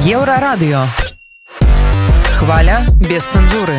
Еўрарадыё. Хваля без цэнзуры.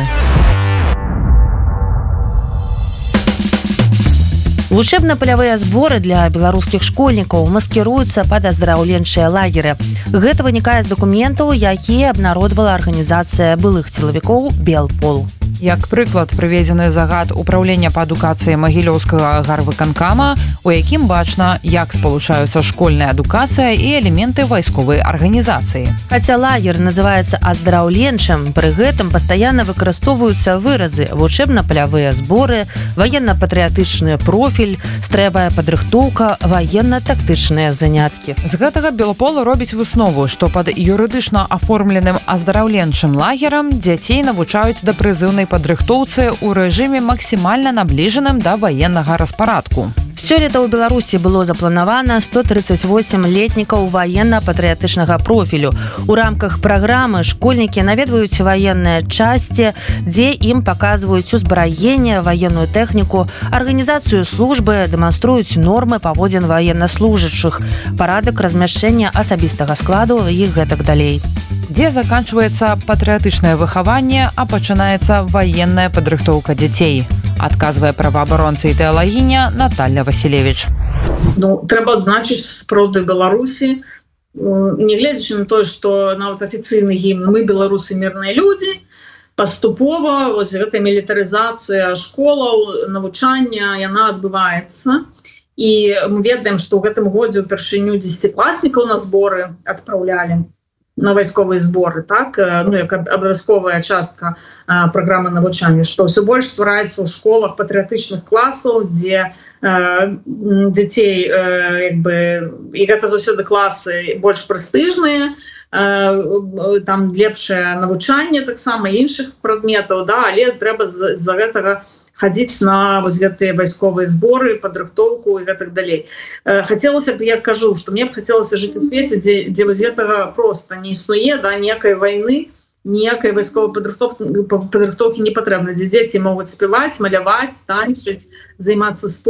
Вучэбна-палявыя зборы для беларускіх школьнікаў маскіруюцца пад аздараўленчыя лагеры. Гэта вынікае з дакументаў, якія абнародвала арганізацыя былых сілавікоў «Белпол». Як прыклад прыведзены загад управлення па адукацыі Магілёўскага гарвыканкама, у якім бачна, як спалучаюцца школьная адукацыя і элементы вайсковай арганізацыі. Хаця лагер называецца аздараўленчым, пры гэтым пастаянна выкарыстоўваюцца выразы вучэбна-палявыя зборы, ваенна-патрыятычны профіль, стравая падрыхтоўка, ваенна-тактычныя заняткі. З гэтага Белпол робіць выснову, што пад юрыдычна аформленым аздараўленчым лагерам дзяцей навучаюць да прызыўнай падрыхтоўцы ў рэжыме максімальна набліжаным да ваеннага распарадку. Сёлета ў Беларусі было запланавана 138 летнікаў ваенна-патрыятычнага профілю. У рамках праграмы школьнікі наведваюць ваенныя часці, дзе ім паказваюць узбраенне, ваенную тэхніку, арганізацыю службы, дэманструюць нормы паводзін ваеннаслужачых, парадак размяшчэння асабістага складу і гэтак далей. Дзе заканчваецца патрыятычнае выхаванне, а пачынаецца ваенная падрыхтоўка дзяцей, адказвае праваабаронца і тэалагіня Наталья Васілевіч. Трэба адзначыць сапраўды Беларусі, нягледзячы на тое, што нават афіцыйны гімн «Мы, беларусы, мірныя людзі», паступова вось гэтая мілітарызацыя школаў, навучання, яна адбываецца. І мы ведаем, што ў гэтым годзе ўпершыню 10класнікаў на зборы адпраўлялі на вайсковыя зборы, так, як абавязковая частка праграмы навучання, што ўсё больш ствараецца ў школах патрыятычных класаў, дзе дзяцей і гэта заўсёды класы больш прэстыжныя, там лепшае навучанне таксама іншых прадметаў, да, але трэба з-за гэтага хадзіць на вось гэтыя вайсковыя зборы, падрыхтоўку і гэтак далей. Хацелася б, я кажу, што мне б хацелася жыць у свеце, дзе вось гэтага проста не існуе, да, ніякай вайны, ніякай вайсковай падрыхтоўкі не патрэбна, дзе дзеці могуць спяваць, маляваць, танчыць, займацца спортам.